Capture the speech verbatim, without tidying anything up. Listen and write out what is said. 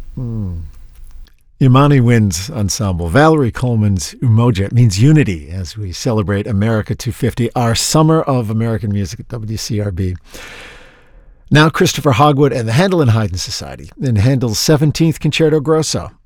Mm. Imani Wind's ensemble, Valerie Coleman's Umoja. It means unity as we celebrate America two fifty, our Summer of American Music at W C R B. Now Christopher Hogwood and the Handel and Haydn Society in Handel's seventeenth Concerto Grosso.